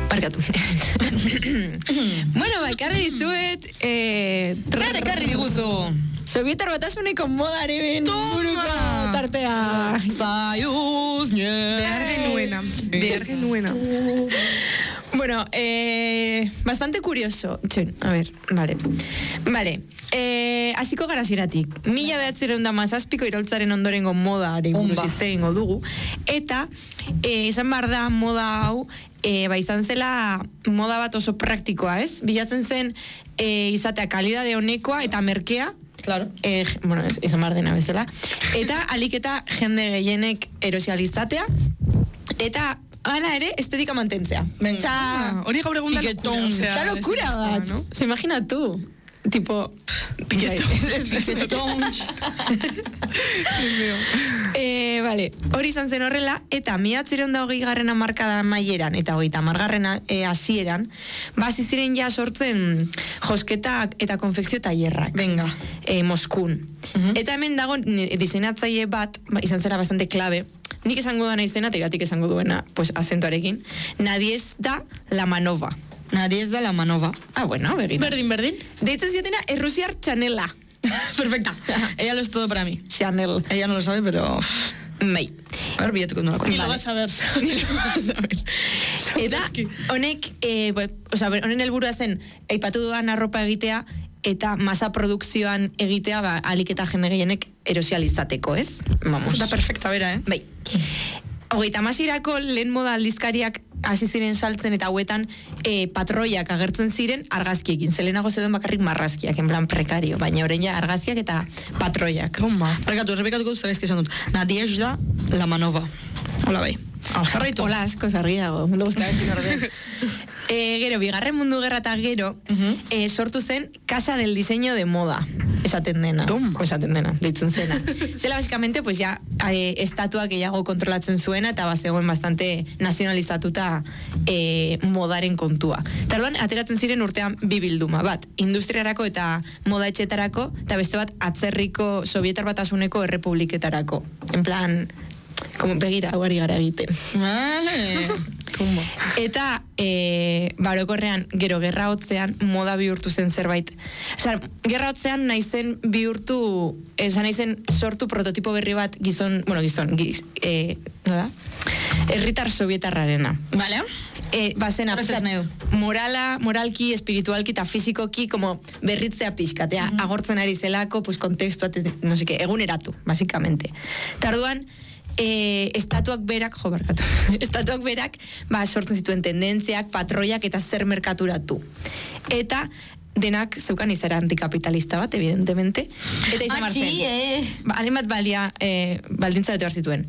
Barkatu. Bueno, ekarri dizuet... Zer ekarri diguzu? Sobietar Batasuneko modaren buruko tartea. Zaiuz, Behar genuena. Bueno, bastante curioso. Txon, a ver, vale. Hasiko gara ziratik. 1917ko iraultzaren ondorengo modaren buruz hitz egingo dugu. Eta, esan behar da moda hau, izan zela moda bat oso praktikoa, ez? Bilatzen zen izatea kalidade honekoa eta merkea. Claro. Bueno, izan behar dena bezala. Eta aliketa jende gehienek erosializatea. Eta hala ere, estetika mantentzea. Hori gaur egun da locura. Da locura bat. ¿No? Se imagina tú. Tipo... Piquetón. Vale, hori izan zen horrela, eta 1920 hamarkada maieran, eta 30 hasieran, hasi ziren ja sortzen josketak eta konfekzio tailerrak. Venga. Moskun. Eta hemen dago diseinatzaile bat, izan zera bastante klabe, nik esango da izena, eta iratik esango duena, pues, azentuarekin, Nadiezhda Lamanova. Nadiezhda Lamanova. Ah, bueno, berdin. Deitzen ziotena Errusiar Chanela. Perfecta. Ella lo es todo para mí. Chanel. Ella no lo sabe, pero... Mei. A ver, billatuko no la cuento. Ni lo vas a ver. Eta, honek, honen helburua zen, aipatu dudan arropa egitea, eta masa produkzioan egitea, alik eta jende gehienek erosializateko, ez? Vamos. Da perfecta, bera, Bai. 30ko lehen moda aldizkariak hasi ziren saltzen eta hauetan patroiak agertzen ziren argazkiekin. Zelenago zeuden bakarrik marrazkiak, en plan prekario, baina orain ja argazkiak eta patroiak. Toma. Errepikatuko dut, zabezke esan dut. Nadiezhda Lamanova. Hola, bai. Jarraitu. Hola, asko zarriago. Mundu guztiak. Gero, Bigarren Mundu Gerra eta gero, sortu zen Casa del Diseño de Moda. Esaten dena. Deitzen zena. Zela, básicamente, pues ya, estatuak gehiago kontrolatzen zuena, eta bazegoen bastante nazionalizatuta modaren kontua. Tarduan, ateratzen ziren urtean bi bilduma. Bat, industriarako eta moda etxetarako, eta beste bat, atzerriko Sobietar Batasuneko errepubliketarako. En plan... como begira, guari gara egiten. Vale. Tumba. Eta, barokorrean, gero, gerra hotzean, moda bihurtu zen zerbait. Osa, gerra hotzean naizen bihurtu, naizen sortu prototipo berri bat nola? Herritar sobietarrarena. Vale. Bazen, moralki, espiritualki eta fizikoki como berritzea pixkatea. Agortzen ari zelako, pues, kontekstuat, no sé qué, eguneratu, básicamente. Tarduan, estatuak berak, sortzen zituen tendentziak, patroiak eta zer merkaturatu. Eta denak zeukan izara antikapitalista bat, evidentemente. Eta izan marzen. Halen bat baldintza bete behar zituen.